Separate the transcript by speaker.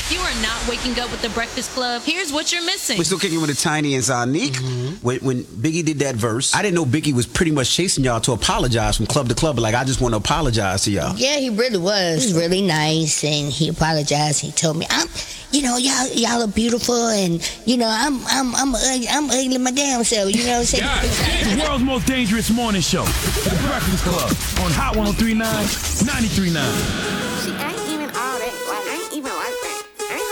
Speaker 1: If you are not waking up with the Breakfast Club, here's what you're missing.
Speaker 2: We're still kicking with the Tiny and Zonique. When Biggie did that verse, I didn't know Biggie was pretty much chasing y'all to apologize from club to club. But like, I just want to apologize to y'all.
Speaker 3: Yeah, he really was. He was really nice, and he apologized. He told me, y'all are beautiful, and I'm ugly my damn self. You know what I'm saying?
Speaker 4: The world's most dangerous morning show, The Breakfast Club, on Hot 103.9, 93.9.
Speaker 5: She